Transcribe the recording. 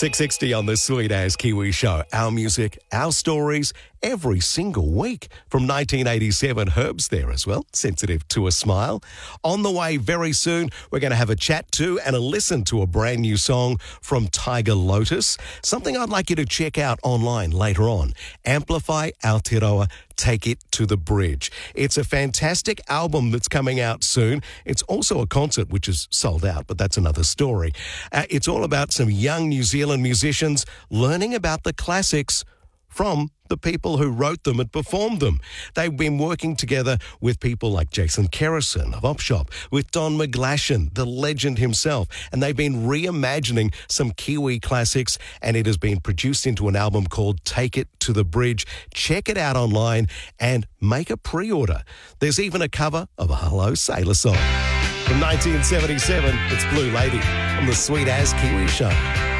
660 on the Sweet As Kiwi Show. Our music, our stories, every single week. From 1987, Herb's there as well, Sensitive to a Smile. On the way very soon, we're going to have a chat to and a listen to a brand new song from Tiger Lotus, something I'd like you to check out online later on. Amplify Aotearoa, Take It to the Bridge. It's a fantastic album that's coming out soon. It's also a concert which is sold out, but that's another story. It's all about some young New Zealand musicians learning about the classics from the people who wrote them and performed them. They've been working together with people like Jason Kerrison of Opshop, with Don McGlashan, the legend himself, and they've been reimagining some Kiwi classics, and it has been produced into an album called Take It to the Bridge. Check it out online and make a pre-order. There's even a cover of a Hello Sailor song. From 1977, it's Blue Lady on the Sweet As Kiwi Show.